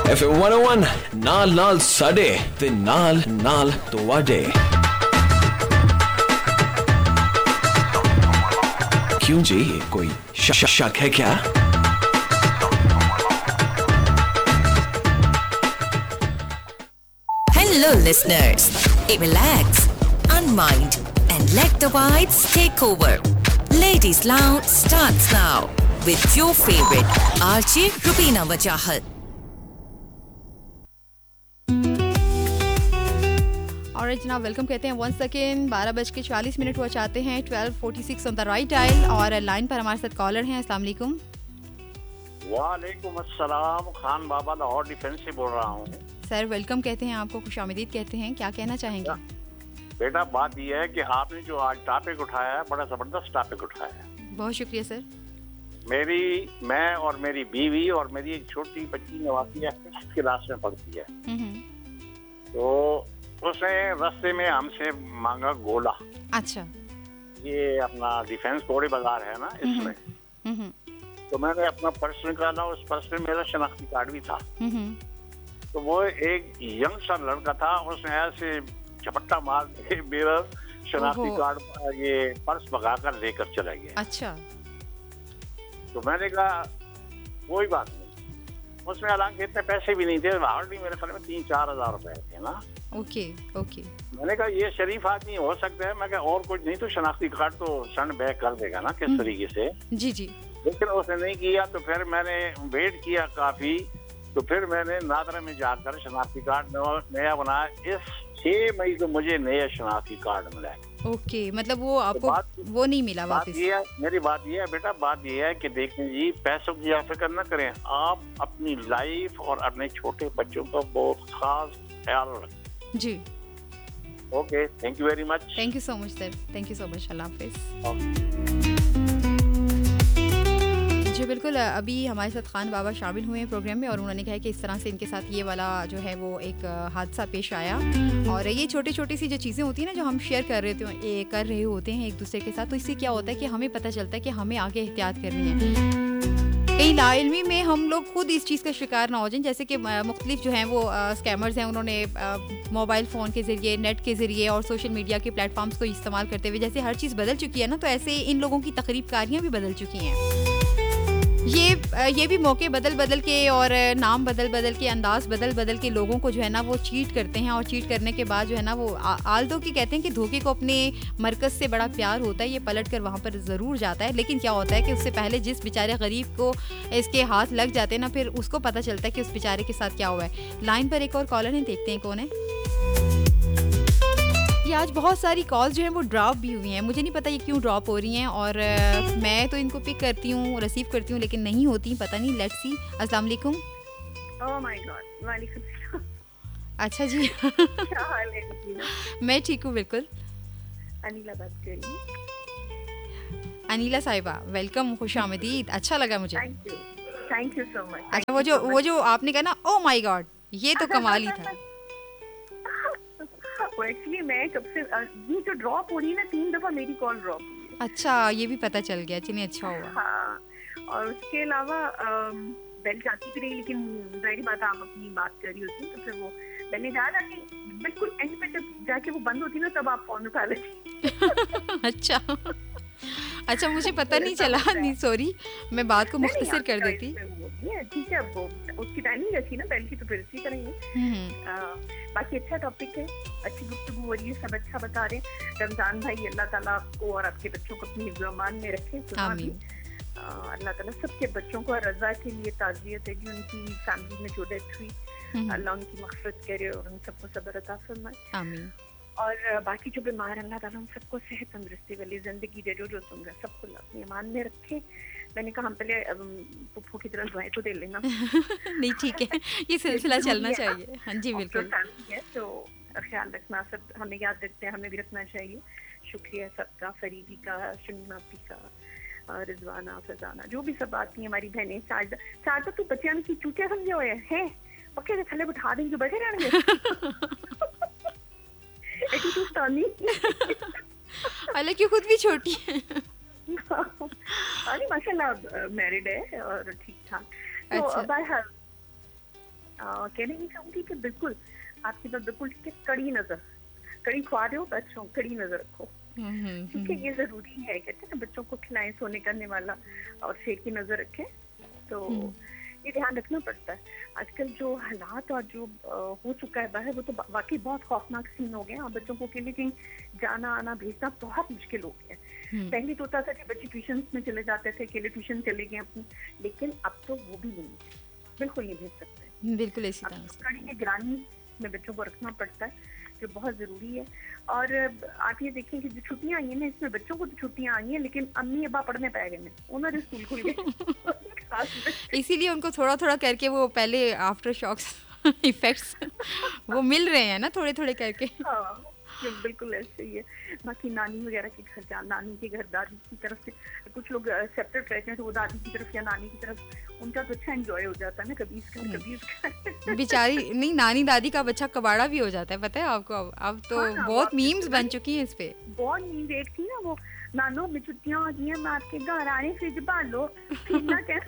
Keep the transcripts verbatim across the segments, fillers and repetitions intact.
F M one ओ one नाल नाल साडे ते नाल नाल तुवाडे। क्यों जी, कोई श- शक है क्या? Hello listeners, relax, unwind and let the vibes take over. Ladies Lounge starts now with your favorite R J Rubina Wajahat. और जनाब वेलकम कहते हैं वन सेकेंड बारह बज के चालीस मिनट हुआ चाहते हैं twelve forty six on the right dial और लाइन पर हमारे साथ कॉलर हैं। अस्सलाम वालेकुम। वालेकुम अस्सलाम, खान बाबा लाहौर डिफेंस से बोल रहा हूँ। सर वेलकम कहते हैं आपको, खुशामदीद कहते हैं, क्या कहना चाहेंगे? बेटा बात यह है कि आपने जो आज टॉपिक उठाया है बड़ा जबरदस्त टॉपिक उठाया है। बहुत शुक्रिया सर। मेरी मैं और मेरी बीवी और मेरी एक छोटी बच्ची नवासी फिफ्थ क्लास में पढ़ती है, तो उसने रास्ते में हमसे मांगा गोला। अच्छा। ये अपना डिफेंस कोड़े बाजार है ना, इसमें तो मैंने अपना पर्स निकाला, उस पर्स में मेरा शनाख्ती कार्ड भी था। तो वो एक यंग सा लड़का था, उसने ऐसे झपट्टा मार के मेरा शनाख्ती कार्ड ये पर्स भगाकर लेकर चला गया। अच्छा। तो मैंने कहा कोई बात नहीं, उसमें हालांकि इतने पैसे भी नहीं थे, हार्डली मेरे ख्याल में तीन चार हजार रुपए थे ना। Okay okay. मैंने कहा ये शरीफ आदमी हो सकता है, मैं कहा और कुछ नहीं तो शनाख्ती कार्ड तो सन बैक कर देगा ना किस तरीके से। जी जी। लेकिन उसने नहीं किया, तो फिर मैंने वेट किया काफी, तो फिर मैंने नादरा में जाकर शनाख्ती कार्ड नया बनाया। इस छह मई को मुझे नया शनाख्ती कार्ड मिला। ओके, मतलब वो आपको तो बात, वो नहीं मिला वापस? ये है, मेरी बात ये है बेटा, बात ये है कि देखें जी, पैसों की आप फिक्र न करें, आप अपनी लाइफ और अपने छोटे बच्चों का बहुत खास ख्याल रखें। जी okay, thank you very much. Thank you so much sir, thank you so much. अल्लाह हाफिज। जी बिल्कुल, अभी हमारे साथ खान बाबा शामिल हुए हैं प्रोग्राम में और उन्होंने कहा कि इस तरह से इनके साथ ये वाला जो है वो एक हादसा पेश आया। और ये छोटी छोटी सी जो चीज़ें होती हैं ना, जो हम शेयर कर रहे होते कर रहे होते हैं एक दूसरे के साथ, तो इससे क्या होता है कि हमें पता चलता है कि हमें आगे एहतियात करनी है। कई लाइल्मी में हम लोग खुद इस चीज़ का शिकार ना हो जाएं, जैसे कि मुख्तलिफ जो हैं वो स्कैमर्स हैं, उन्होंने मोबाइल फ़ोन के ज़रिए, नेट के ज़रिए और सोशल मीडिया के प्लेटफॉर्म्स को इस्तेमाल करते हुए, जैसे हर चीज़ बदल चुकी है ना, तो ऐसे इन लोगों की तकरीबकारियाँ भी बदल चुकी हैं। ये ये भी मौके बदल बदल के और नाम बदल बदल के, अंदाज बदल बदल के लोगों को जो है ना वो चीट करते हैं, और चीट करने के बाद जो है ना वो आल्दो की कहते हैं कि धोखे को अपने मरकज़ से बड़ा प्यार होता है, ये पलट कर वहाँ पर ज़रूर जाता है। लेकिन क्या होता है कि उससे पहले जिस बेचारे गरीब को इसके हाथ लग जाते हैं ना, फिर उसको पता चलता है कि उस बेचारे के साथ क्या हुआ है। लाइन पर एक और कॉलर है, देखते हैं कौन है। ये आज बहुत सारी कॉल्स जो हैं वो ड्रॉप भी हुई हैं, मुझे नहीं पता ये क्यों ड्रॉप हो रही हैं, और uh, मैं तो इनको पिक करती हूँ, रिसीव करती हूँ, लेकिन नहीं होती, पता नहीं, लेट्स सी। अस्सलाम वालेकुम। ओह माय गॉड, वालेकुम सलाम। अच्छा जी। क्या हाल है जी? मैं ठीक हूँ बिल्कुल। अनीला बात कर रही हूँ। अनीला साहिबा, वेलकम, खुशामदीद, अच्छा लगा मुझे। Thank you, thank you so much. अच्छा, वो जो वो जो आपने कहा ना, ओह माय गॉड, ये तो कमाल ही था। वो एक्चुअली मैं कब से ये जो ड्रॉप हो रही है ना, तीन दफा मेरी कॉल ड्रॉप हुई है। अच्छा, ये भी पता चल गया, चलिए अच्छा हुआ। हाँ, और उसके अलावा बेल जाती भी रही, लेकिन जाहिर बात आप अपनी बात कर रही होती, तो फिर वो मैंने याद आती बिल्कुल एंड पे जब जाके वो बंद होती ना, तब आप फोन उठा लेती। अच्छा अच्छा, मुझे पता नहीं चला, नहीं सॉरी, मैं बात को मुख्तसर कर देती। ठीक है, वो उसकी टाइमिंग अच्छी ना बेल की, तो फिर इसी करेंगे। बाकी अच्छा टॉपिक है, अच्छी गुफ्तगू हो रही है, सब अच्छा बता रहे हैं। रमजान भाई अल्लाह ताला आपको और आपके बच्चों को अपनी हिफ्ज़-ओ-अमान में रखे। आमीन। अल्लाह ताला सबके बच्चों को रज़ा के लिए ताज़ियत है कि उनकी फैमिली में जो डेथ हुई, अल्लाह उनकी मग़फ़िरत करे और उन सबको सब्र अता फरमाए। आमीन। और बाकी जो बीमार, अल्लाह ताला उन सबको सेहत तंदुरुस्ती वाली ज़िंदगी दे, जो जो सुन रहे सबको अपनी ईमान में रखे। मैंने कहा हम पहले पुप्पो की तरह दुआएं तो दे लेना। नहीं ठीक है, ये सिलसिला चलना चाहिए। हाँ जी बिल्कुल। तो ख्याल रखना, सब हमें याद रखते हैं, हमें भी रखना चाहिए। शुक्रिया सबका, फरीदी का, शमीमा आपी का, रिजवाना, फजाना, जो भी सब आती हैं हमारी बहनें। साजदा साजदा तो बच्चियां की चूतिया समझे हुए हैं, पक्के से थले बिठा देंगे, बैठे रहेंगे। हालांकि खुद भी छोटी है। अरे माशाल्लाह मैरिड है और ठीक ठाक। तो बहरहाल कहना ये चाहूंगी कि बिल्कुल आपकी बात बिल्कुल ठीक है, कड़ी नजर, कड़ी खवा रहे हो बच्चों, कड़ी नजर रखो, ठीक है, ये जरूरी है। कहते हैं ना बच्चों को खिलाएं सोने करने वाला और शेर की नजर रखें, तो ये ध्यान रखना पड़ता है। आजकल जो हालात और जो आ, हो चुका है बाहर, वो तो वाकई बहुत खौफनाक सीन हो गए हैं। बच्चों को अकेले कहीं जाना आना भेजना बहुत मुश्किल हो गया है। पहले तो होता था कि बच्चे ट्यूशन में चले जाते थे, अकेले ट्यूशन चले गए अपनी, लेकिन अब तो वो भी नहीं, बिल्कुल नहीं भेज सकते। बिल्कुल इसी तरह से कड़ी निगरानी में बच्चों को रखना पड़ता है, जो बहुत जरूरी है। और आप ये देखें कि जो छुट्टियां आई हैं ना, इसमें बच्चों को तो छुट्टियां आई हैं, लेकिन अम्मी अब्बा पढ़ने पाए गए, उन्होंने स्कूल खुल गए इसीलिए उनको थोड़ा थोड़ा करके वो पहले आफ्टर शॉक्स इफेक्ट्स वो मिल रहे हैं ना, थोड़े थोड़े करके। हाँ, बिल्कुल ऐसे ही है। बाकी नानी वगैरह के घर जा, नानी के घर दादी की तरफ से कुछ लोग सेपरेट रहते हैं, तो वो दादी की तरफ या नानी की तरफ उनका तो अच्छा एंजॉय हो जाता है ना, कभी इसका कभी इसका। बेचारी नहीं, नानी दादी का बच्चा कबाड़ा भी हो जाता है, पता है आपको। अब अब तो हाँ, बहुत मीम्स बन चुकी हैं इस पे। बहुत मीम्स एक थी ना वो, नानो में छुट्टियां आ गई हैं, मैं आपके घर आने फ्रिज बालो ना क्या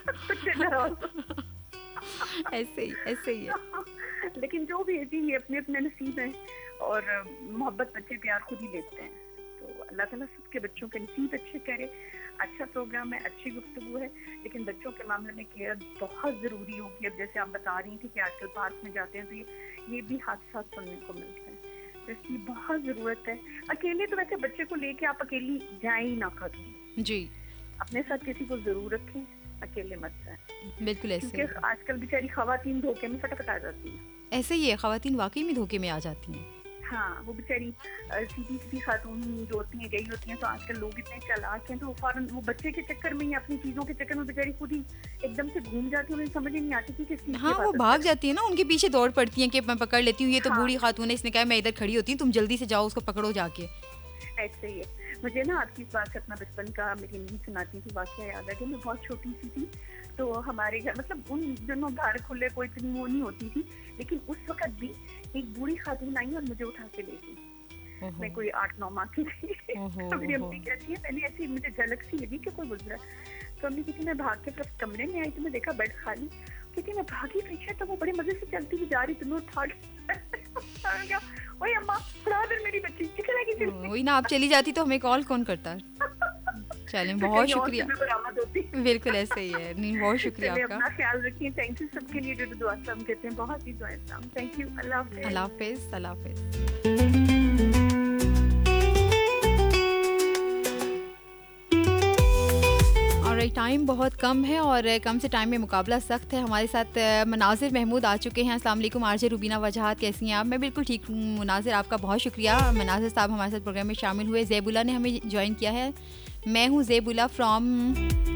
ऐसे ही ऐसे ही है। लेकिन जो भी है जी, ये अपने अपने नसीब है, और मोहब्बत बच्चे प्यार खुद ही लेते हैं। तो अल्लाह ताला सबके बच्चों के नसीब अच्छे करे। अच्छा प्रोग्राम है, अच्छी गुफ्तगू है, लेकिन बच्चों के मामले में केयर बहुत ज़रूरी होगी। अब जैसे आप बता रही थी कि आजकल पार्क में जाते हैं तो ये ये भी हादसा सुनने को मिलते हैं, तो इसकी बहुत ज़रूरत है। अकेले तो वैसे बच्चे को लेके आप अकेली जाए ही ना करूँ जी, अपने साथ किसी को ज़रूर रखें, अकेले मत जाए। बिल्कुल ऐसे क्योंकि आजकल बेचारी खवातीन धोखे में फटाफट आ जाती है। ऐसे ही है, खवातीन वाकई में धोखे में आ जाती हैं। हाँ, वो बेचारी सीधी सीधी खातून जो होती हैं, गई होती हैं, तो आजकल लोग इतने चालाक हैं, तो फौरन वो बच्चे के चक्कर में ही, अपनी चीजों के चक्कर में बेचारी खुद ही एकदम से घूम जाती है, उन्हें समझ ही नहीं आती कि किस चीज। हाँ, वो भाग जाती है ना, उनके पीछे दौड़ पड़ती हैं कि मैं पकड़ लेती हूँ, ये तो हाँ। बूढ़ी खातून है, इसने कहा मैं इधर खड़ी होती हूँ, तुम जल्दी से जाओ उसको पकड़ो जाके। ऐसे ही है। मुझे ना आपकी इस बात से अपना बचपन का मेरी नहीं सुनाती थी वाकया याद है कि मैं बहुत छोटी सी थी, तो हमारे घर मतलब उन दिनों घर खुले कोई इतनी वो नहीं होती थी, लेकिन उस वक्त भी एक बूढ़ी खातून आई और मुझे उठा के ले गई। मैं कोई आठ नौ माह की थी। तो मेरी अम्मी कहती है, मैंने ऐसी मुझे झलक सी लगी कि कोई गुजरा, तो अम्मी कहती मैं भाग के फिर कमरे में आई, तो मैं देखा बेड खाली, कहती मैं भागी पीछे, तो वो बड़े मजे से चलती हुई जा रही, तुम्हें उठा वही अम्मा उड़ा दे मेरी बच्ची, वही ना, आप चली जाती तो हमें कॉल कौन करता। चलें, बहुत शुक्रिया। बिल्कुल ऐसे ही है। नहीं, बहुत शुक्रिया आपका। अपना ख्याल रखिए। थैंक यू सबके लिए जो दुआ हम कहते हैं, बहुत ही दुआ। Thank you. अल्लाह हाफिज़। अल्लाह हाफिज़। अल्लाह हाफिज़। और टाइम बहुत कम है और कम से टाइम में मुकाबला सख्त है। हमारे साथ मनाजिर महमूद आ चुके हैं। अस्सलाम वालेकुम आरजे रुबीना वजहात, कैसी हैं आप? मैं बिल्कुल ठीक हूँ मुनाजिर, आपका बहुत शुक्रिया। मनाजिर साहब हमारे साथ प्रोग्राम में शामिल हुए। ज़ेबुला ने हमें ज्वाइन किया है। मैं हूँ ज़ेबुला फ्रॉम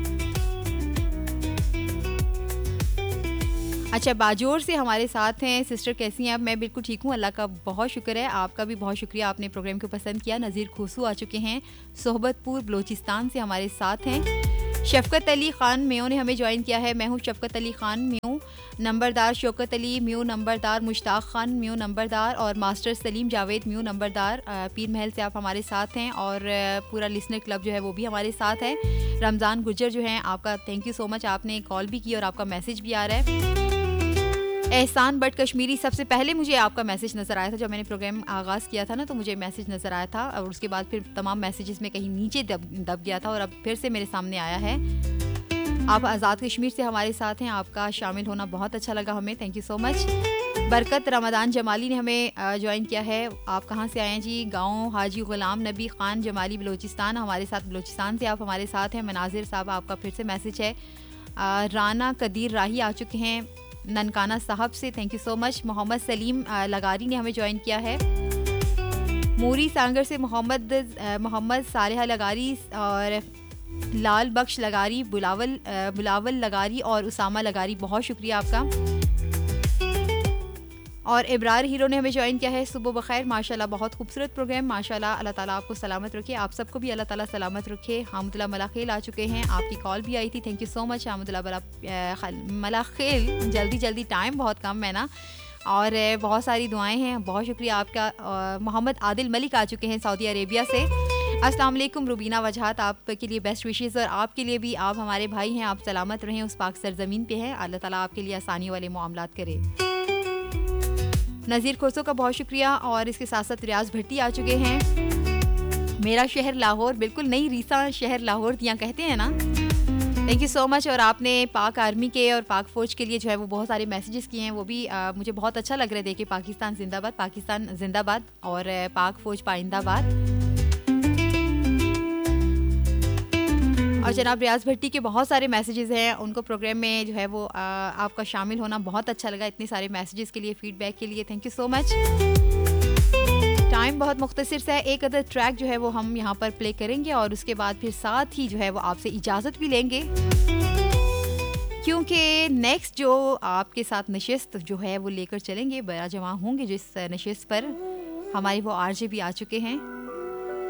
अच्छा बाजोर से हमारे साथ हैं। सिस्टर कैसी हैं आप? मैं बिल्कुल ठीक हूँ, अल्लाह का बहुत शुक्र है। आपका भी बहुत शुक्रिया, आपने प्रोग्राम को पसंद किया। नज़ीर खुसू आ चुके हैं, सोहबतपुर बलोचिस्तान से हमारे साथ हैं। शफ़क़त अली ख़ान म्यू ने हमें ज्वाइन किया है। मैं हूँ शफ़क़त अली ख़ान म्यू। नंबरदार शौकत अली म्यू नंबरदार, मुश्ताक ख़ान म्यू नंबरदार और मास्टर सलीम जावेद म्यू नंबरदार। पीर महल से आप हमारे साथ हैं और पूरा लिसनर क्लब जो है वो भी हमारे साथ है। रमज़ान गुजर जो हैं, आपका थैंक यू सो मच, आपने कॉल भी की और आपका मैसेज भी आ रहा है। एहसान बट कश्मीरी, सबसे पहले मुझे आपका मैसेज नज़र आया था जब मैंने प्रोग्राम आगाज़ किया था ना, तो मुझे मैसेज नज़र आया था और उसके बाद फिर तमाम मैसेजेस में कहीं नीचे दब दब गया था और अब फिर से मेरे सामने आया है। आप आज़ाद कश्मीर से हमारे साथ हैं, आपका शामिल होना बहुत अच्छा लगा हमें, थैंक यू सो मच। बरकत रमदान जमाली ने हमें ज्वाइन किया है। आप कहाँ से आए हैं जी? गाँव हाजी ग़ुलाम नबी ख़ान जमाली बलोचिस्तान, हमारे साथ बलोचिस्तान से आप हमारे साथ हैं। मनाजिर साहब, आपका फिर से मैसेज है। राना कदीर राही आ चुके हैं ननकाना साहब से, thank you so much. Mohammad Salim लगारी ने हमें ज्वाइन किया है। मूरी सांगर से मोहम्मद मोहम्मद सालेहा लगारी और लाल बख्श लगारी, बुलावल बुलावल लगारी और उसामा लगारी, बहुत शुक्रिया आपका। और इब्रार हीरो ने हमें ज्वाइन किया है। सुबह बखैर, माशाल्लाह बहुत खूबसूरत प्रोग्राम, माशाल्लाह, अल्लाह ताला आपको सलामत रखे, आप सबको भी अल्लाह ताला सलामत रखे। हामुदुल्लाह मलाखेल आ चुके हैं, आपकी कॉल भी आई थी, थैंक यू सो मच हामुदुल्लाह मलाखेल। जल्दी जल्दी, टाइम बहुत कम है ना और बहुत सारी दुआएं हैं, बहुत शुक्रिया आपका। मोहम्मद आदिल मलिक आ चुके हैं सऊदी अरेबिया से। अस्सलाम वालेकुम रुबीना वजहात, आपके लिए बेस्ट विशेस और आपके लिए भी। आप हमारे भाई हैं, आप सलामत रहें, उस पाक सरजमीन पे हैं। अल्लाह ताला आपके लिए आसानी वाले मामलात करे। नज़ीर खोसो का बहुत शुक्रिया। और इसके साथ साथ रियाज भट्टी आ चुके हैं। मेरा शहर लाहौर, बिल्कुल नई रीसा शहर लाहौर दियाँ कहते हैं ना। Thank you so much. और आपने पाक आर्मी के और पाक फ़ौज के लिए जो है वो बहुत सारे मैसेजेस किए हैं, वो भी आ, मुझे बहुत अच्छा लग रहा है। देखिए, पाकिस्तान जिंदाबाद, पाकिस्तान जिंदाबाद और पाक फ़ौज पाइंदाबाद। और जनाब रियाज भट्टी के बहुत सारे मैसेजेस हैं, उनको प्रोग्राम में जो है वो आ, आपका शामिल होना बहुत अच्छा लगा। इतने सारे मैसेजेस के लिए, फीडबैक के लिए thank you so much. Time बहुत मुख्तसर सा है, एक अदर ट्रैक जो है वो हम यहाँ पर प्ले करेंगे और उसके बाद फिर साथ ही जो है वो आपसे इजाज़त भी लेंगे, क्योंकि नेक्स्ट जो आपके साथ नशिस्त जो है वो लेकर चलेंगे, बड़ा जवां होंगे जिस नशिस्त पर हमारे वो आरजे भी आ चुके हैं।